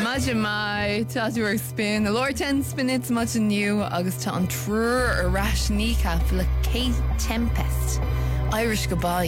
Imagine mai táúir spin a Lord 10 spinits much new agus tá an trúr a rash kneecap le Kate Tempest. Irish goodbye.